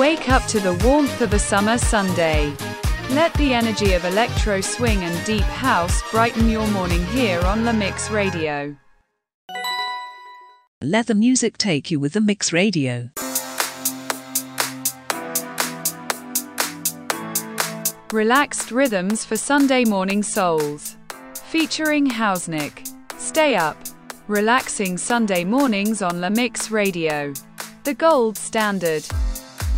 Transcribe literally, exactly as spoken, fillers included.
Wake up to the warmth of a summer Sunday. Let the energy of electro swing and deep house brighten your morning here on La Mix Radio. Let the music take you with the Mix Radio. Relaxed rhythms for Sunday morning souls. Featuring Hausnick. Stay up. Relaxing Sunday mornings on La Mix Radio. The gold standard.